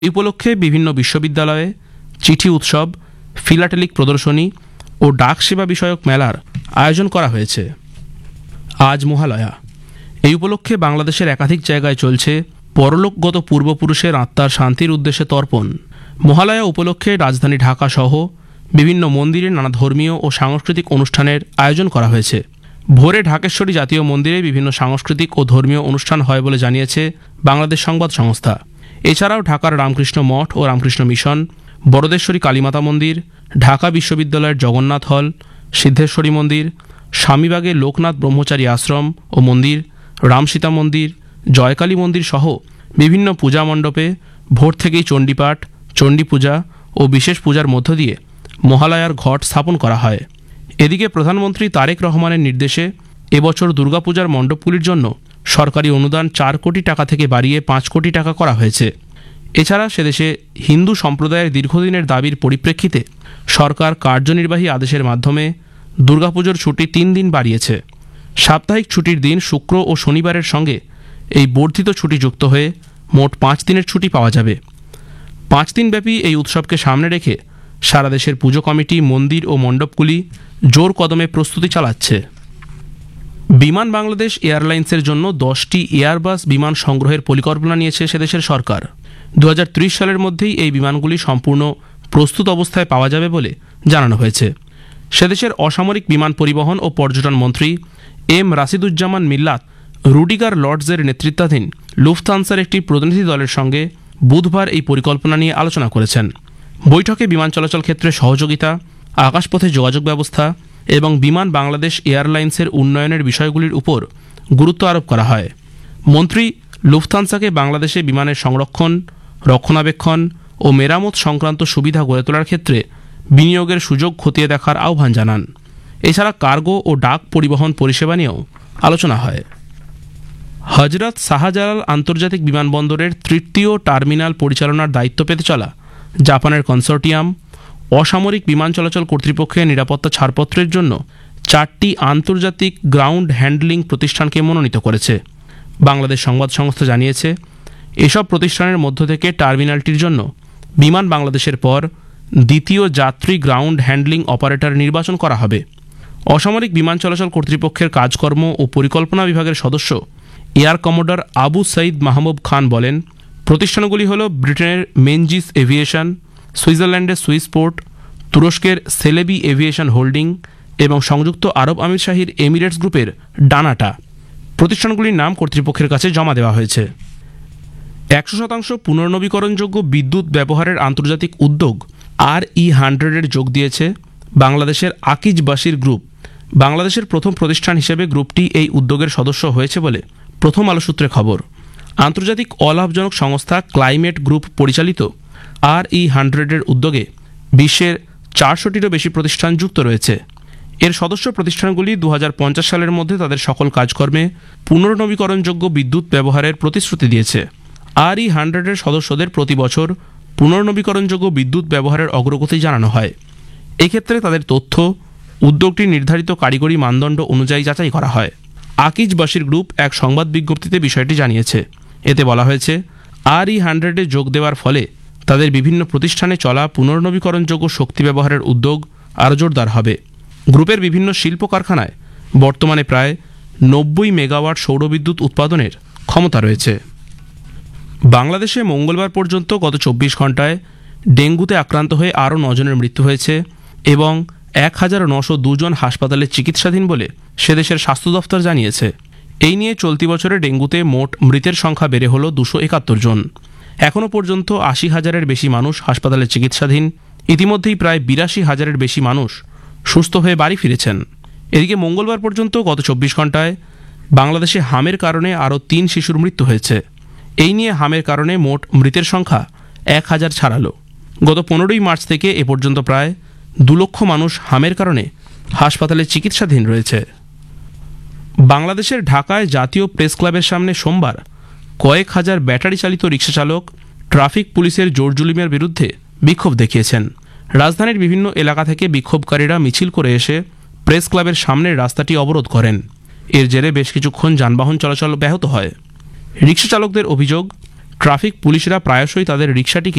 এই উপলক্ষে বিভিন্ন বিশ্ববিদ্যালয়ে চিঠি উৎসব, ফিলাটেলিক প্রদর্শনী ও ডাক সেবা বিষয়ক মেলার আয়োজন করা হয়েছে। আজ মহালয়া। এই উপলক্ষে বাংলাদেশের একাধিক জায়গায় চলছে পরলোকগত পূর্বপুরুষের আত্মার শান্তির উদ্দেশ্যে তর্পণ। মহালয়া উপলক্ষে রাজধানী ঢাকা সহ বিভিন্ন মন্দিরে নানা ধর্মীয় ও সাংস্কৃতিক অনুষ্ঠানের আয়োজন করা হয়েছে। ভোরে ঢাকেশ্বরী জাতীয় মন্দিরে বিভিন্ন সাংস্কৃতিক ও ধর্মীয় অনুষ্ঠান হয় বলে জানিয়েছে বাংলাদেশ সংবাদ সংস্থা। এছাড়াও ঢাকার রামকৃষ্ণ মঠ ও রামকৃষ্ণ মিশন, বড়দেশ্বরী কালীমাতা মন্দির, ঢাকা বিশ্ববিদ্যালয়ের জগন্নাথ হল, সিদ্ধেশ্বরী মন্দির, স্বামীবাগের লোকনাথ ব্রহ্মচারী আশ্রম ও মন্দির, রামসীতা মন্দির, জয়কালী মন্দির সহ বিভিন্ন পূজা মণ্ডপে ভোর থেকেই চণ্ডীপাঠ, চণ্ডী পূজা ও বিশেষ পূজার মধ্য দিয়ে মহালয়ার ঘট স্থাপন করা হয়। এদিকে প্রধানমন্ত্রী তারেক রহমানের নির্দেশে এবছর দুর্গাপূজার মণ্ডপগুলির জন্য সরকারি অনুদান 4 কোটি টাকা থেকে বাড়িয়ে 5 কোটি টাকা করা হয়েছে। এছাড়া সেদেশে হিন্দু সম্প্রদায়ের দীর্ঘদিনের দাবির পরিপ্রেক্ষিতে সরকার কার্যনির্বাহী আদেশের মাধ্যমে দুর্গাপুজোর ছুটি 3 দিন বাড়িয়েছে। সাপ্তাহিক ছুটির দিন শুক্র ও শনিবারের সঙ্গে এই বর্ধিত ছুটি যুক্ত হয়ে মোট 5 দিনের ছুটি পাওয়া যাবে। 5 দিনব্যাপী এই উৎসবকে সামনে রেখে সারা দেশের পুজো কমিটি, মন্দির ও মণ্ডপগুলি জোর কদমে প্রস্তুতি চালাচ্ছে। বিমান বাংলাদেশ এয়ারলাইন্সের জন্য 10টি এয়ারবাস বিমান সংগ্রহের পরিকল্পনা নিয়েছে সেদেশের সরকার। 2030 সালের মধ্যেই এই বিমানগুলি সম্পূর্ণ প্রস্তুত অবস্থায় পাওয়া যাবে বলে জানানো হয়েছে। সেদেশের অসামরিক বিমান পরিবহন ও পর্যটন মন্ত্রী এম রাশিদুজ্জামান মিল্লাত রুডিগার লর্ডসের নেতৃত্বাধীন লুফথানসার একটি প্রতিনিধি দলের সঙ্গে বুধবার এই পরিকল্পনা নিয়ে আলোচনা করেছেন। বৈঠকে বিমান চলাচল ক্ষেত্রে সহযোগিতা, আকাশপথে যোগাযোগ ব্যবস্থা এবং বিমান বাংলাদেশ এয়ারলাইন্সের উন্নয়নের বিষয়গুলির উপর গুরুত্ব আরোপ করা হয়। মন্ত্রী লুফথানসাকে বাংলাদেশে বিমানের সংরক্ষণ, রক্ষণাবেক্ষণ ও মেরামত সংক্রান্ত সুবিধা গড়ে তোলার ক্ষেত্রে বিনিয়োগের সুযোগ খতিয়ে দেখার আহ্বান জানান। এছাড়া কার্গো ও ডাক পরিবহন পরিষেবা নিয়েও আলোচনা হয়। হজরত শাহজালাল আন্তর্জাতিক বিমানবন্দরের তৃতীয় টার্মিনাল পরিচালনার দায়িত্ব পেতে চলা জাপানের কনসোর্টিয়াম অসামরিক বিমান চলাচল কর্তৃপক্ষের নিরাপত্তা ছাড়পত্রের জন্য 4টি আন্তর্জাতিক গ্রাউন্ড হ্যান্ডলিং প্রতিষ্ঠানকে মনোনীত করেছে। বাংলাদেশ সংবাদ সংস্থা জানিয়েছে, এসব প্রতিষ্ঠানের মধ্য থেকে টার্মিনালটির জন্য বিমান বাংলাদেশের পর দ্বিতীয় যাত্রী গ্রাউন্ড হ্যান্ডলিং অপারেটর নির্বাচন করা হবে। অসামরিক বিমান চলাচল কর্তৃপক্ষের কাজকর্ম ও পরিকল্পনা বিভাগের সদস্য এয়ার কমোডর আবু সাইদ মাহমুব খান বলেন, প্রতিষ্ঠানগুলি হল ব্রিটেনের মেনজিস এভিয়েশন, সুইজারল্যান্ডের সুইসপোর্ট, তুরস্কের সেলেবি এভিয়েশন হোল্ডিং এবং সংযুক্ত আরব আমিরশাহীর এমিরেটস গ্রুপের ডানাটা। প্রতিষ্ঠানগুলির নাম কর্তৃপক্ষের কাছে জমা দেওয়া হয়েছে। 100% পুনর্নবীকরণযোগ্য বিদ্যুৎ ব্যবহারের আন্তর্জাতিক উদ্যোগ RE100-এর যোগ দিয়েছে বাংলাদেশের আকিজ বাশির গ্রুপ। বাংলাদেশের প্রথম প্রতিষ্ঠান হিসেবে গ্রুপটি এই উদ্যোগের সদস্য হয়েছে বলে প্রথম আলো সূত্রে খবর। আন্তর্জাতিক অলাভজনক সংস্থা ক্লাইমেট গ্রুপ পরিচালিত RE100-এর উদ্যোগে বিশ্বের 400টিরও বেশি প্রতিষ্ঠান যুক্ত রয়েছে। এর সদস্য প্রতিষ্ঠানগুলি 2050 সালের মধ্যে তাদের সকল কাজকর্মে পুনর্নবীকরণযোগ্য বিদ্যুৎ ব্যবহারের প্রতিশ্রুতি দিয়েছে। RE100-এর সদস্যদের প্রতি বছর পুনর্নবীকরণযোগ্য বিদ্যুৎ ব্যবহারের অগ্রগতি জানানো হয়। এক্ষেত্রে তাদের তথ্য উদ্যোগটির নির্ধারিত কারিগরি মানদণ্ড অনুযায়ী যাচাই করা হয়। আকিজ বাশির গ্রুপ এক সংবাদ বিজ্ঞপ্তিতে বিষয়টি জানিয়েছে। এতে বলা হয়েছে, RE100-এ যোগ দেওয়ার ফলে তাদের বিভিন্ন প্রতিষ্ঠানে চলা পুনর্নবীকরণযোগ্য শক্তি ব্যবহারের উদ্যোগ আরও জোরদার হবে। গ্রুপের বিভিন্ন শিল্প কারখানায় বর্তমানে প্রায় 90 মেগাওয়াট সৌরবিদ্যুৎ উৎপাদনের ক্ষমতা রয়েছে। বাংলাদেশে মঙ্গলবার পর্যন্ত গত 24 ঘন্টায় ডেঙ্গুতে আক্রান্ত হয়ে আরও 9 জনের মৃত্যু হয়েছে এবং 1902 জন হাসপাতালে চিকিৎসাধীন বলে সেদেশের স্বাস্থ্য দফতর জানিয়েছে। এই নিয়ে চলতি বছরে ডেঙ্গুতে মোট মৃতের সংখ্যা বেড়ে হল 271 জন। এখনও পর্যন্ত 80,000-এর বেশি মানুষ হাসপাতালে চিকিৎসাধীন। ইতিমধ্যেই প্রায় 82,000-এর বেশি মানুষ সুস্থ হয়ে বাড়ি ফিরেছেন। এদিকে মঙ্গলবার পর্যন্ত গত 24 ঘন্টায় বাংলাদেশে হামের কারণে আরও 3 শিশুর মৃত্যু হয়েছে। এই নিয়ে হামের কারণে মোট মৃতের সংখ্যা 1000 ছাড়ালো। গত 15ই মার্চ থেকে এ পর্যন্ত প্রায় 2 লক্ষ মানুষ হামের কারণে হাসপাতালে চিকিৎসাধীন রয়েছে। বাংলাদেশের ঢাকায় জাতীয় প্রেস ক্লাবের সামনে সোমবার কয়েক হাজার ব্যাটারি চালিত রিকশা চালক ট্রাফিক পুলিশের জোরজুলুমের বিরুদ্ধে বিক্ষোভ দেখিয়েছেন। রাজধানীর বিভিন্ন এলাকা থেকে বিক্ষোভকারীরা মিছিল করে এসে প্রেস ক্লাবের সামনের রাস্তাটি অবরোধ করেন। এর জেরে বেশ কিছুক্ষণ যানবাহন চলাচল ব্যাহত হয়। রিকশা চালকদের অভিযোগ, ট্রাফিক পুলিশরা প্রায়শই তাদের রিকশাটিকে